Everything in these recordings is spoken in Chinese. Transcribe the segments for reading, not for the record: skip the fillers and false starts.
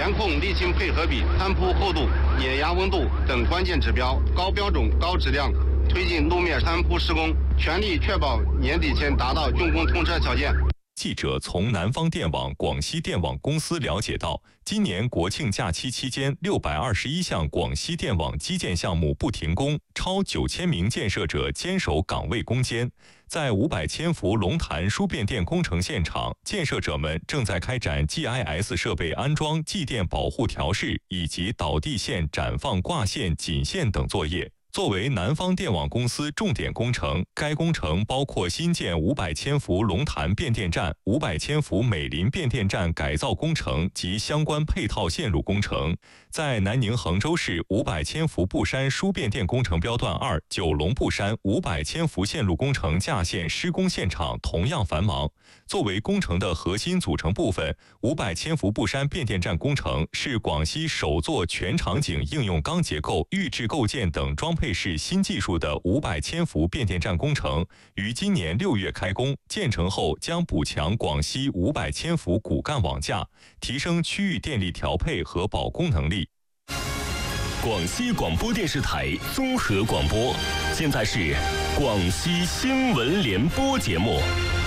严控沥青配合比、摊铺厚度、碾压温度等关键指标，高标准、高质量推进路面摊铺施工，全力确保年底前达到竣工通车条件。 记者从南方电网、广西电网公司了解到，今年国庆假期期间，621项广西电网基建项目不停工，超9000名建设者坚守岗位攻坚。在500千伏龙潭输变电工程现场，建设者们正在开展 GIS 设备安装、继电保护调试以及导地线、展放挂线、紧线等作业。作为南方电网公司重点工程，该工程包括新建500千伏龙潭变电站、500千伏美林变电站改造工程及相关配套线路工程。在南宁衡州市500千伏布山输变电工程标段2九龙布山500千伏线路工程架线施工现场同样繁忙。作为工程的核心组成部分，500千伏布山变电站工程是广西首座全场景应用钢结构、预制构件等装配式新技术的500千伏变电站工程，于今年6月开工。建成后将补强广西500千伏骨干网架，提升区域电力调配和保供能力。 广西广播电视台综合广播，现在是广西新闻联播节目。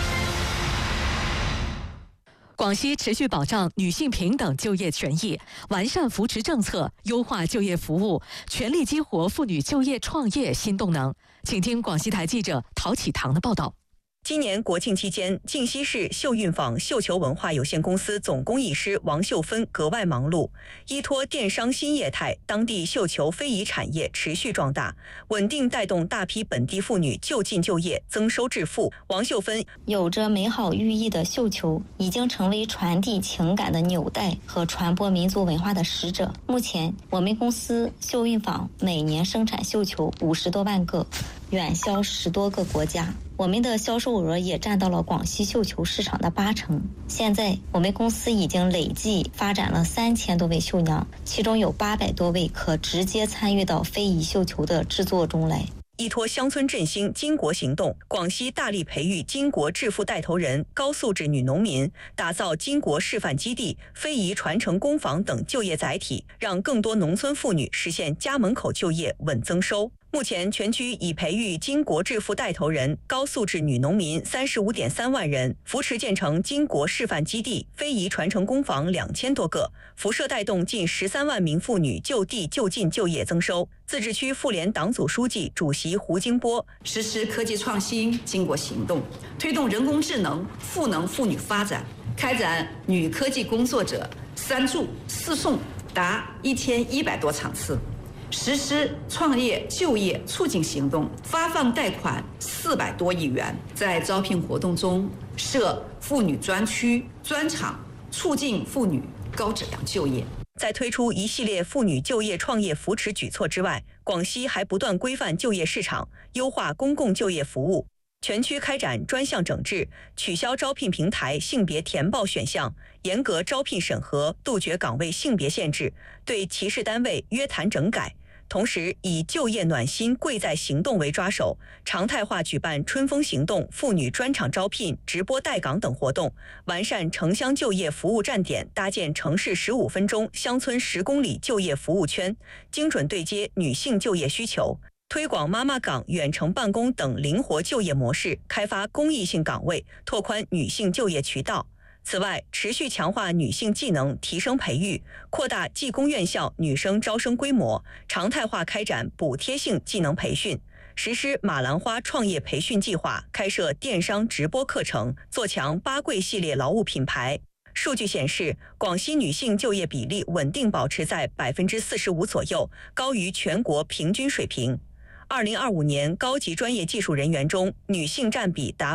广西持续保障女性平等就业权益，完善扶持政策，优化就业服务，全力激活妇女就业创业新动能。请听广西台记者陶启堂的报道。 今年国庆期间，靖西市秀运坊绣球文化有限公司总工艺师王秀芬格外忙碌，依托电商新业态，当地绣球非遗产业持续壮大，稳定带动大批本地妇女就近就业，增收致富。王秀芬有着美好寓意的绣球，已经成为传递情感的纽带和传播民族文化的使者。目前，我们公司绣运坊每年生产绣球50多万个，远销10多个国家。我们的销售额也占到了广西绣球市场的80%。现在我们公司已经累计发展了3000多位绣娘，其中有800多位可直接参与到非遗绣球的制作中来。 依托乡村振兴巾帼行动，广西大力培育巾帼致富带头人、高素质女农民，打造巾帼示范基地、非遗传承工坊等就业载体，让更多农村妇女实现家门口就业稳增收。目前全区已培育巾帼致富带头人、高素质女农民35.3万人，扶持建成巾帼示范基地、非遗传承工坊2000多个，辐射带动近13万名妇女就地就近就业增收。自治区妇联党组书记、主席胡金波实施科技创新巾帼行动，推动人工智能赋能妇女发展，开展女科技工作者3助4送达1100多场次。实施创业就业促进行动，发放贷款400多亿元。在招聘活动中设妇女专区、专场，促进妇女高质量就业。 在推出一系列妇女就业创业扶持举措之外，广西还不断规范就业市场，优化公共就业服务。全区开展专项整治，取消招聘平台性别填报选项，严格招聘审核，杜绝岗位性别限制，对歧视单位约谈整改。同时，以就业暖心贵在行动为抓手，常态化举办春风行动、妇女专场招聘、直播带岗等活动，完善城乡就业服务站点，搭建城市15分钟、乡村10公里就业服务圈，精准对接女性就业需求，推广妈妈岗、远程办公等灵活就业模式，开发公益性岗位，拓宽女性就业渠道。此外，持续强化女性技能提升培育，扩大技工院校女生招生规模，常态化开展补贴性技能培训，实施马兰花创业培训计划，开设电商直播课程，做强八贵系列劳务品牌。数据显示，广西女性就业比例稳定保持在45%左右，高于全国平均水平。2025年高级专业技术人员中，女性占比达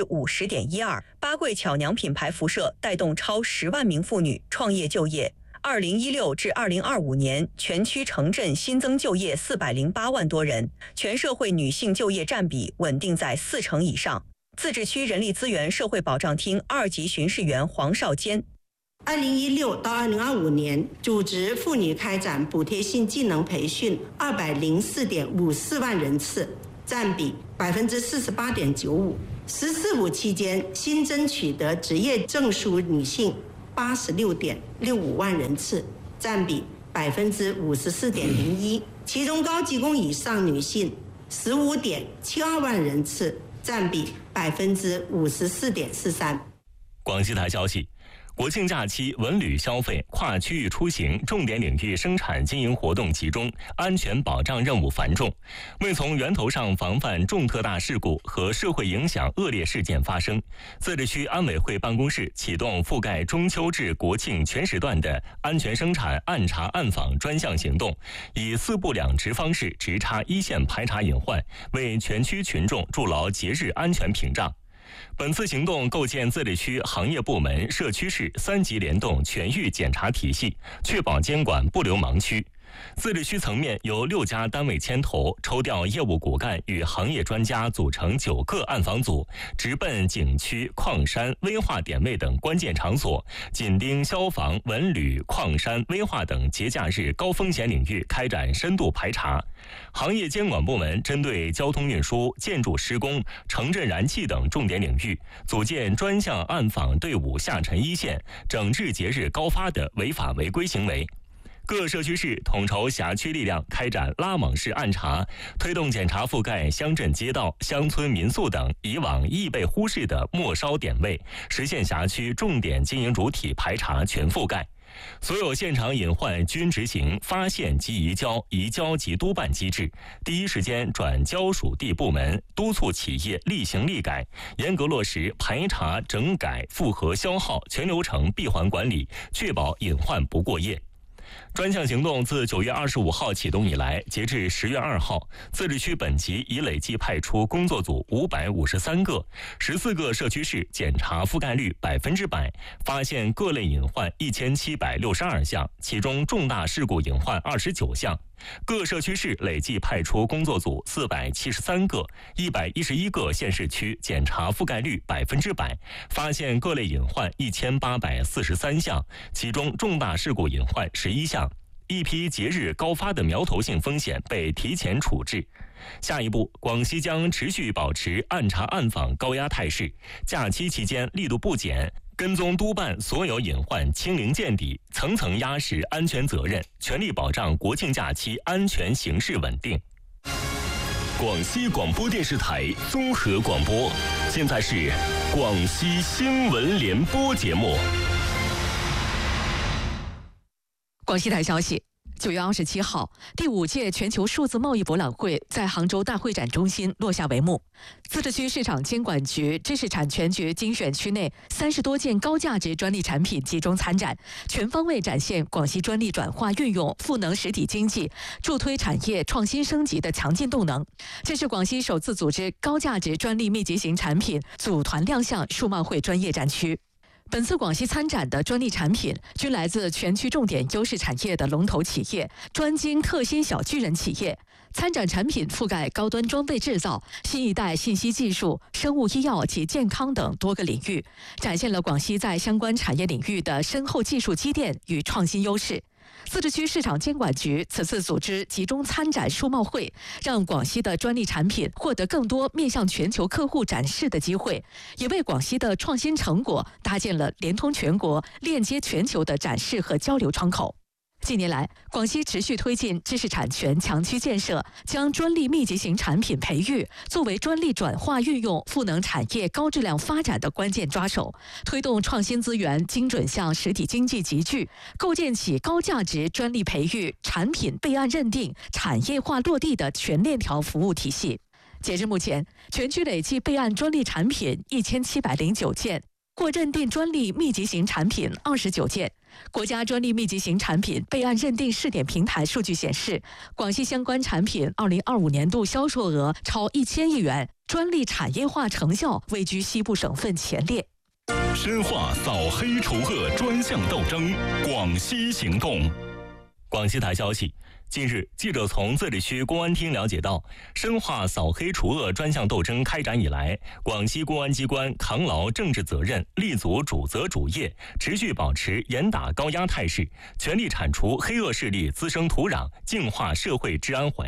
50.12%，八贵巧娘品牌辐射带动超10万名妇女创业就业。2016至2025年，全区城镇新增就业408万多人，全社会女性就业占比稳定在40%以上。自治区人力资源社会保障厅2级巡视员黄少坚 2016到2025年，组织妇女开展补贴性技能培训204.54万人次，占比48.95%。“十四五”期间新增取得职业证书女性 86.65万人次，占比54.01%。其中高级工以上女性15.72万人次，占比54.43%。 广西台消息，国庆假期文旅消费、跨区域出行重点领域生产经营活动集中，安全保障任务繁重。为从源头上防范重特大事故和社会影响恶劣事件发生，自治区安委会办公室启动覆盖中秋至国庆全时段的安全生产暗查暗访专项行动，以4部2值方式直插一线排查隐患，为全区群众筑牢节日安全屏障。本次行动构建自治区行业部门、社区市3级联动全域检查体系，确保监管不留盲区。自治区层面由6家单位牵头，抽调业务骨干与行业专家组成9个暗访组，直奔景区、矿山、危化点位等关键场所，紧盯消防、文旅、矿山、危化等节假日高风险领域开展深度排查。行业监管部门针对交通运输、建筑施工、城镇燃气等重点领域，组建专项暗访队伍下沉一线，整治节日高发的违法违规行为。各社区市统筹辖区力量开展拉网式暗查，推动检查覆盖乡镇街道、乡村民宿等以往易被忽视的末梢点位，实现辖区重点经营主体排查全覆盖。所有现场隐患均执行发现即移交、移交即督办机制，第一时间转交属地部门，督促企业立行立改，严格落实排查、整改、复核、消耗全流程闭环管理，确保隐患不过夜。专项行动自9月25号启动以来，截至10月2号，自治区本级已累计派出工作组553个，14个社区市检查覆盖率100%，发现各类隐患1762项，其中重大事故隐患29项。各社区市累计派出工作组473个，111个县市区检查覆盖率100%，发现各类隐患1843项，其中重大事故隐患11项。一批节日高发的苗头性风险被提前处置。下一步，广西将持续保持暗查暗访高压态势，假期期间力度不减，跟踪督办所有隐患清零见底，层层压实安全责任，全力保障国庆假期安全形势稳定。 广西广播电视台综合广播，现在是广西新闻联播节目。 广西台消息，9月27号，第5届全球数字贸易博览会在杭州大会展中心落下帷幕。自治区市场监管局、知识产权局精选区内30多件高价值专利产品集中参展，全方位展现广西专利转化运用赋能实体经济、助推产业创新升级的强劲动能。这是广西首次组织高价值专利密集型产品组团亮相数贸会专业展区。本次广西参展的专利产品均来自全区重点优势产业的龙头企业、专精特新小巨人企业。参展产品覆盖高端装备制造、新一代信息技术、生物医药及健康等多个领域，展现了广西在相关产业领域的深厚技术积淀与创新优势。自治区市场监管局此次组织集中参展数贸会，让广西的专利产品获得更多面向全球客户展示的机会，也为广西的创新成果搭建了连通全国、链接全球的展示和交流窗口。近年来，广西持续推进知识产权强区建设，将专利密集型产品培育作为专利转化运用赋能产业高质量发展的关键抓手，推动创新资源精准向实体经济集聚，构建起高价值专利培育、产品备案认定、产业化落地的全链条服务体系。截至目前，全区累计备案专利产品1709件，获认定专利密集型产品29件。国家专利密集型产品备案认定试点平台数据显示，广西相关产品2025年度销售额超1000亿元，专利产业化成效位居西部省份前列。 深化扫黑除恶专项斗争，广西行动。广西台消息，近日，记者从自治区公安厅了解到，深化扫黑除恶专项斗争开展以来，广西公安机关扛牢政治责任，立足主责主业，持续保持严打高压态势，全力铲除黑恶势力滋生土壤，净化社会治安环境。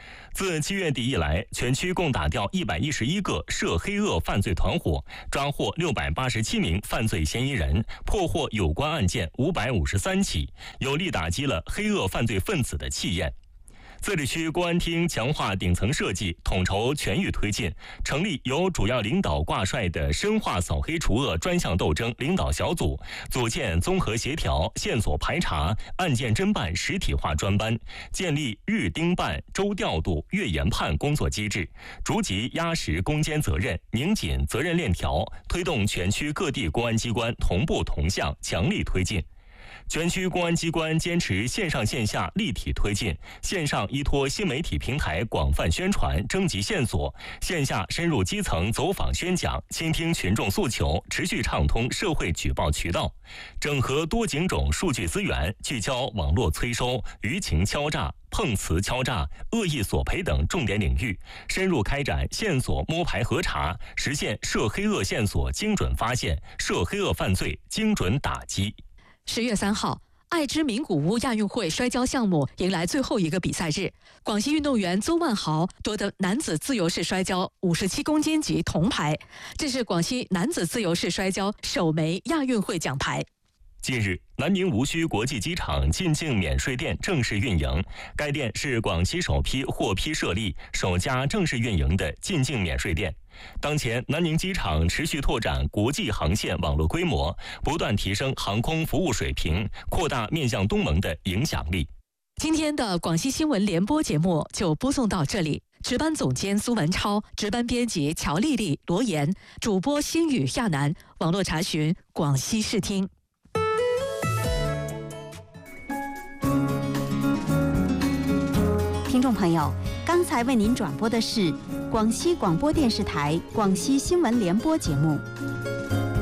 自7月底以来，全区共打掉111个涉黑恶犯罪团伙，抓获687名犯罪嫌疑人，破获有关案件553起，有力打击了黑恶犯罪分子的气焰。自治区公安厅强化顶层设计，统筹全域推进，成立由主要领导挂帅的深化扫黑除恶专项斗争领导小组，组建综合协调、线索排查、案件侦办实体化专班，建立日盯办、周调度、月研判工作机制，逐级压实攻坚责任，拧紧责任链条，推动全区各地公安机关同步同向，强力推进。全区公安机关坚持线上线下立体推进，线上依托新媒体平台广泛宣传、征集线索，线下深入基层走访宣讲，倾听群众诉求，持续畅通社会举报渠道，整合多警种数据资源，聚焦网络催收、舆情敲诈、碰瓷敲诈、恶意索赔等重点领域，深入开展线索摸排核查，实现涉黑恶线索精准发现、涉黑恶犯罪精准打击。 10月3号，爱知名古屋亚运会摔跤项目迎来最后一个比赛日，广西运动员邹万豪夺得男子自由式摔跤57公斤级铜牌，这是广西男子自由式摔跤首枚亚运会奖牌。 近日，南宁无锡国际机场进境免税店正式运营。该店是广西首批获批设立、首家正式运营的进境免税店。当前，南宁机场持续拓展国际航线网络规模，不断提升航空服务水平，扩大面向东盟的影响力。 今天的广西新闻联播节目就播送到这里。值班总监苏文超，值班编辑乔丽丽、罗岩，主播星宇、亚楠。网络查询广西视听。 听众朋友，刚才为您转播的是广西广播电视台广西新闻联播节目。